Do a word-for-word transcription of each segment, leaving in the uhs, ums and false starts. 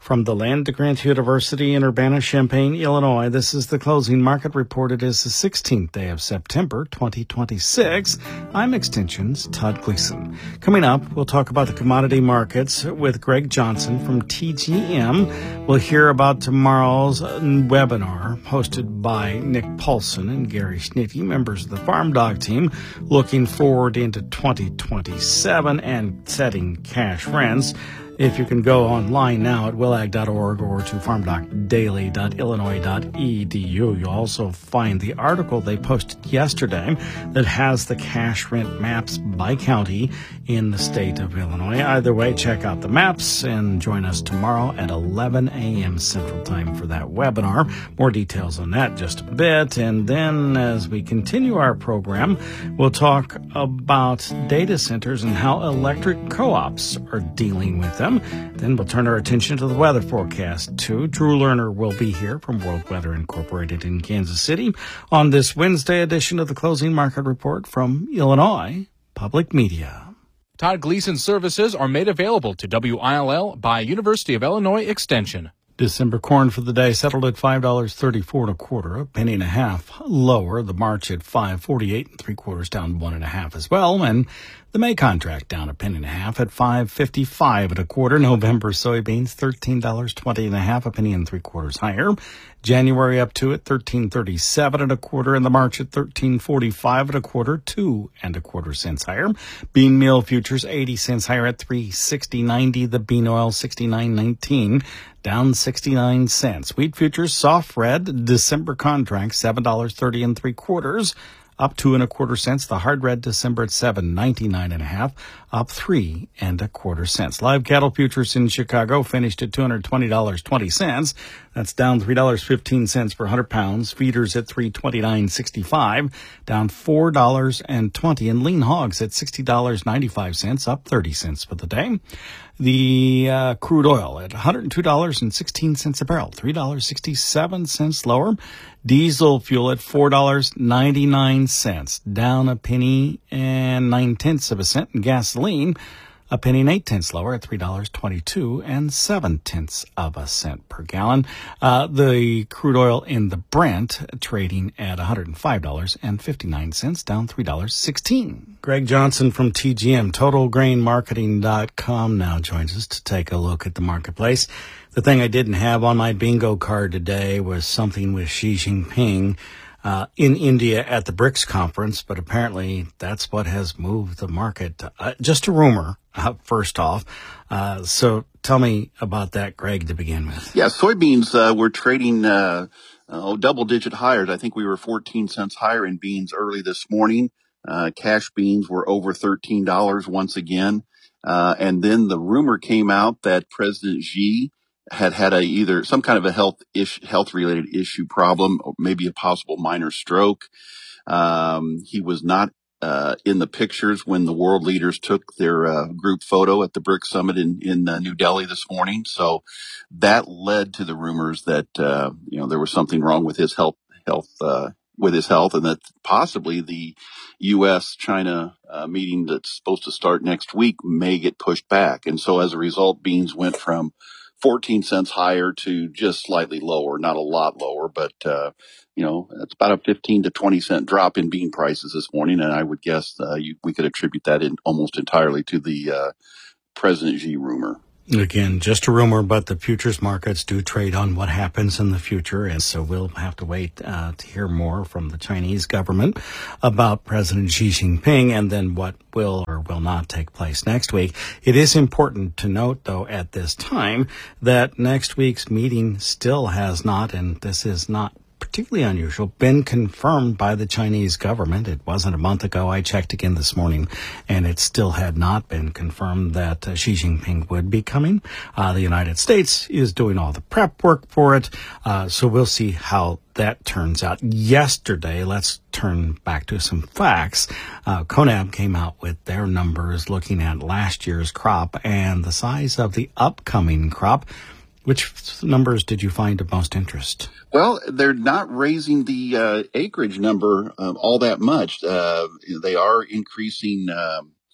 From the land-grant University in Urbana-Champaign, Illinois, this is the closing market report. It is the sixteenth day of September, twenty twenty-six. I'm Extension's Todd Gleason. Coming up, we'll talk about the commodity markets with Greg Johnson from T G M. We'll hear about tomorrow's webinar hosted by Nick Paulson and Gary Schnitty, members of the Farm Dog team, looking forward into twenty twenty-seven and setting cash rents. If you can go online now at willag dot org or to farm doc daily dot illinois dot e d u, you'll also find the article they posted yesterday that has the cash rent maps by county in the state of Illinois. Either way, check out the maps and join us tomorrow at eleven a.m. Central Time for that webinar. More details on that just a bit. And then as we continue our program, we'll talk about data centers and how electric co-ops are dealing with them. Then we'll turn our attention to the weather forecast, too. Drew Lerner will be here from World Weather Incorporated in Kansas City on this Wednesday edition of the Closing Market Report from Illinois Public Media. Todd Gleason services are made available to W I L L by University of Illinois Extension. December corn for the day settled at five dollars and thirty-four cents and a quarter, a penny and a half lower. The March at five forty-eight and three quarters, down one and a half as well. And the May contract down a penny and a half at five fifty-five and a quarter. November soybeans thirteen dollars and twenty and a half, a penny and three quarters higher. January up to at thirteen thirty-seven and a quarter, and the March at thirteen forty-five and a quarter, two and a quarter cents higher. Bean meal futures eighty cents higher at three sixty ninety. The bean oil sixty-nine nineteen, down sixty-nine cents. Wheat futures soft red, December contract seven dollars and thirty and three quarters, up two and a quarter cents. The hard red December at seven ninety-nine and a half, up three and a quarter cents. Live cattle futures in Chicago finished at two hundred twenty dollars and twenty cents. That's down three dollars and fifteen cents per one hundred pounds. Feeders at three twenty-nine sixty-five, down four dollars and twenty cents. And lean hogs at sixty dollars and ninety-five cents, up thirty cents for the day. The uh, crude oil at one hundred two dollars and sixteen cents a barrel, three dollars and sixty-seven cents lower. Diesel fuel at four dollars and ninety-nine cents, down a penny and nine tenths of a cent. And gasoline, a penny and eight tenths lower at three dollars and twenty-two and seven tenths of a cent per gallon. Uh, the crude oil in the Brent trading at one hundred five dollars and fifty-nine cents, down three dollars and sixteen cents. Greg Johnson from T G M, total grain marketing dot com, now joins us to take a look at the marketplace. The thing I didn't have on my bingo card today was something with Xi Jinping uh, in India at the BRICS conference, but apparently that's what has moved the market. Uh, just a rumor, uh, first off. Uh, so tell me about that, Greg, to begin with. Yeah, soybeans uh, were trading uh, oh, double-digit higher. I think we were fourteen cents higher in beans early this morning. Uh, cash beans were over thirteen dollars once again. Uh, and then the rumor came out that President Xi had had a either some kind of a health ish, health related issue problem, or maybe a possible minor stroke. Um, he was not uh, in the pictures when the world leaders took their uh, group photo at the BRICS summit in in uh, New Delhi this morning. So that led to the rumors that uh, you know there was something wrong with his health health uh, with his health, and that possibly the U S China uh, meeting that's supposed to start next week may get pushed back. And so as a result, beans went from fourteen cents higher to just slightly lower, not a lot lower, but, uh, you know, it's about a fifteen to twenty cent drop in bean prices this morning. And I would guess uh, you, we could attribute that in almost entirely to the uh, President Xi rumor. Again, just a rumor, but the futures markets do trade on what happens in the future. And so we'll have to wait uh, to hear more from the Chinese government about President Xi Jinping and then what will or will not take place next week. It is important to note, though, at this time that next week's meeting still has not, and this is not particularly unusual, been confirmed by the Chinese government. It wasn't a month ago. I checked again this morning, and it still had not been confirmed that uh, Xi Jinping would be coming. Uh, the United States is doing all the prep work for it, uh, so we'll see how that turns out. Yesterday, let's turn back to some facts. Uh, CONAB came out with their numbers looking at last year's crop and the size of the upcoming crop. Which numbers did you find of most interest? Well, they're not raising the uh, acreage number um, all that much. Uh, they are increasing um,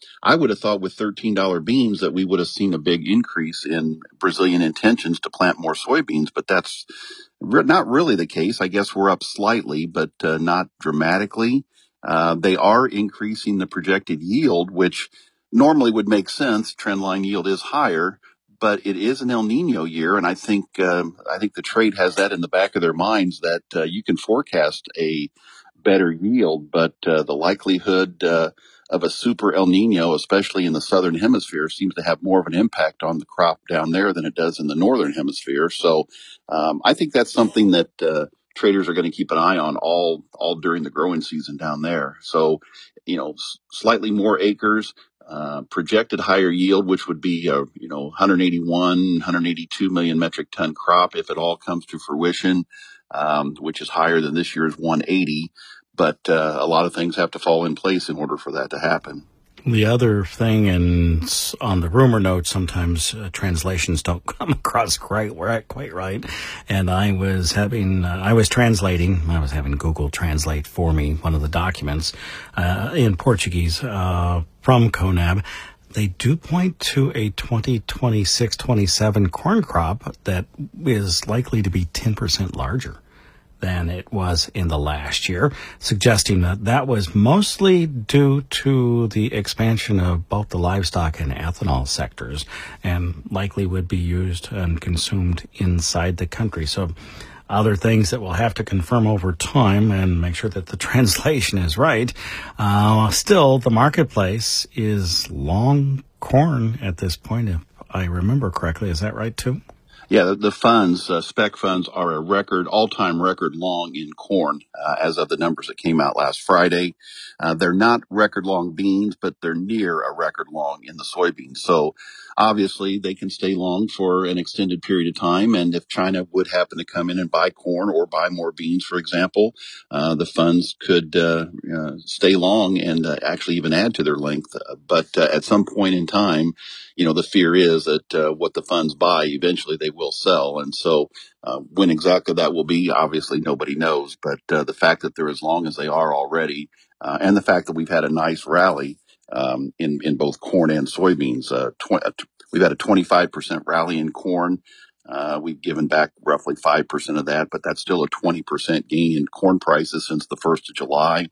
I would have thought with thirteen dollar beans that we would have seen a big increase in Brazilian intentions to plant more soybeans, but that's re- not really the case. I guess we're up slightly, but uh, not dramatically. Uh, they are increasing the projected yield, which normally would make sense. Trendline yield is higher, but it is an El Nino year, and I think um, I think the trade has that in the back of their minds that uh, you can forecast a better yield, but uh, the likelihood uh, of a super El Nino, especially in the southern hemisphere, seems to have more of an impact on the crop down there than it does in the northern hemisphere. So um, I think that's something that uh, traders are going to keep an eye on all all during the growing season down there. So, you know, s- slightly more acres. Uh, projected higher yield, which would be, uh, you know, one eighty-one, one eighty-two million metric ton crop if it all comes to fruition, um, which is higher than this year's one eighty. But uh, a lot of things have to fall in place in order for that to happen. The other thing, and s- on the rumor note, sometimes uh, translations don't come across quite right, quite right. And I was having, uh, I was translating, I was having Google translate for me one of the documents uh, in Portuguese uh, from CONAB. They do point to a twenty twenty-six twenty-seven corn crop that is likely to be ten percent larger than it was in the last year, suggesting that that was mostly due to the expansion of both the livestock and ethanol sectors, and likely would be used and consumed inside the country. So other things that we'll have to confirm over time and make sure that the translation is right. Uh, still, the marketplace is long corn at this point, if I remember correctly. Is that right, too? Yeah, the, the funds, uh, spec funds are a record, all-time record long in corn, uh, as of the numbers that came out last Friday. Uh, they're not record long beans, but they're near a record long in the soybeans. So obviously they can stay long for an extended period of time. And if China would happen to come in and buy corn or buy more beans, for example, uh, the funds could, uh, uh, stay long and uh, actually even add to their length. Uh, but uh, at some point in time, you know, the fear is that uh, what the funds buy, eventually they will sell. And so uh, when exactly that will be, obviously nobody knows. But uh, the fact that they're as long as they are already, uh, and the fact that we've had a nice rally um, in, in both corn and soybeans, uh, tw- uh, t- we've had a twenty-five percent rally in corn. Uh, we've given back roughly five percent of that, but that's still a twenty percent gain in corn prices since the first of July.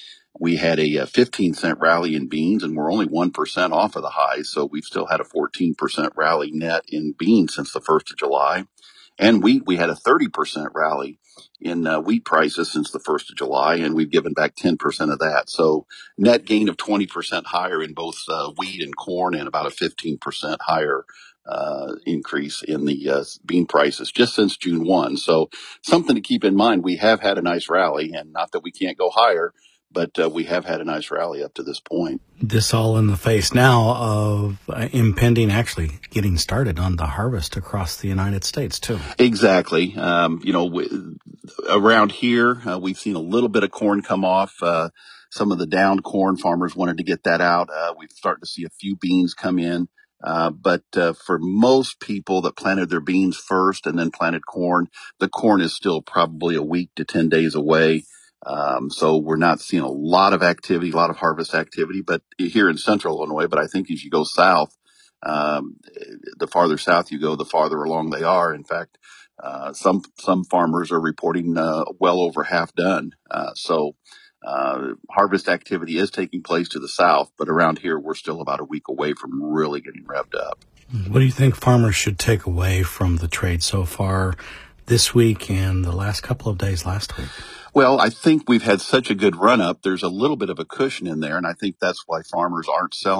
We had a, uh fifteen cent rally in beans, and we're only one percent off of the highs. So we've still had a fourteen percent rally net in beans since the first of July. And wheat, we had a thirty percent rally in uh, wheat prices since the first of July, and we've given back ten percent of that. So net gain of twenty percent higher in both uh, wheat and corn, and about a fifteen percent higher uh, increase in the uh, bean prices just since June first. So something to keep in mind. We have had a nice rally, and not that we can't go higher, but uh, we have had a nice rally up to this point. This all in the face now of uh, impending, actually getting started on the harvest across the United States, too. Exactly. Um, you know, w- around here, uh, we've seen a little bit of corn come off. Uh, some of the downed corn farmers wanted to get that out. Uh, we've started to see a few beans come in. Uh, but uh, for most people that planted their beans first and then planted corn, the corn is still probably a week to ten days away. Um, so we're not seeing a lot of activity, a lot of harvest activity, but here in central Illinois. But I think as you go south, um, the farther south you go, the farther along they are. In fact, uh, some some farmers are reporting uh, well over half done. Uh, so uh, harvest activity is taking place to the south, but around here we're still about a week away from really getting revved up. What do you think farmers should take away from the trade so far this week and the last couple of days last week? Well, I think we've had such a good run up. There's a little bit of a cushion in there, and I think that's why farmers aren't selling.